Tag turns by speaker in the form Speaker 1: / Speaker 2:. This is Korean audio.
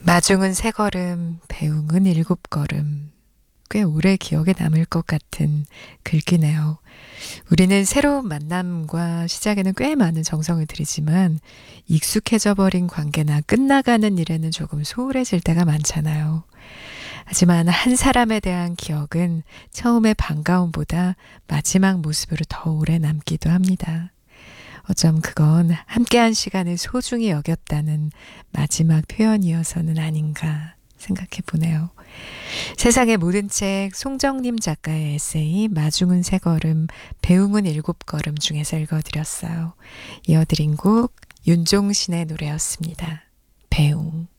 Speaker 1: 마중은 세 걸음, 배웅은 일곱 걸음. 꽤 오래 기억에 남을 것 같은 글귀네요. 우리는 새로운 만남과 시작에는 꽤 많은 정성을 들이지만 익숙해져 버린 관계나 끝나가는 일에는 조금 소홀해질 때가 많잖아요. 하지만 한 사람에 대한 기억은 처음의 반가움보다 마지막 모습으로 더 오래 남기도 합니다. 어쩜 그건 함께한 시간을 소중히 여겼다는 마지막 표현이어서는 아닌가 생각해 보네요. 세상의 모든 책 송정림 작가의 에세이 마중은 세 걸음, 배웅은 일곱 걸음 중에서 읽어드렸어요. 이어드린 곡 윤종신의 노래였습니다. 배웅.